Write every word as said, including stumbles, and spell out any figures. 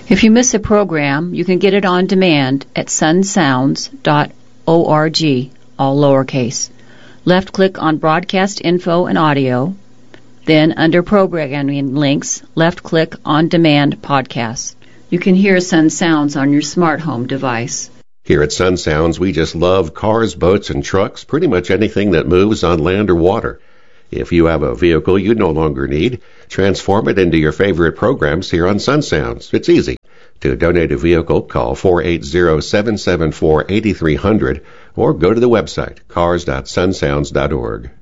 If you miss a program, you can get it on demand at sun sounds dot org, all lowercase. Left-click on Broadcast Info and Audio. Then, under Programming Links, left-click On Demand Podcasts. You can hear Sun Sounds on your smart home device. Here at Sun Sounds, we just love cars, boats, and trucks, pretty much anything that moves on land or water. If you have a vehicle you no longer need, transform it into your favorite programs here on Sun Sounds. It's easy. To donate a vehicle, call four eight zero, seven seven four, eight three zero zero or go to the website cars dot sun sounds dot org.